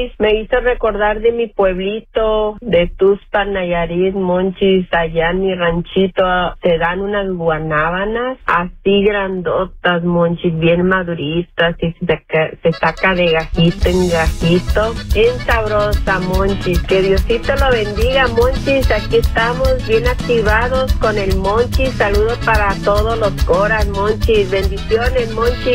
Me hizo recordar de mi pueblito, de Tuxpan, Nayarit, Monchis. Allá en mi ranchito te dan unas guanábanas así grandotas, Monchis, bien maduritas, y se saca de gajito en gajito. Bien sabrosa, Monchis. Que Diosito lo bendiga, Monchis. Aquí estamos bien activados con el Monchis. Saludos para todos los coras, Monchis. Bendiciones, Monchis.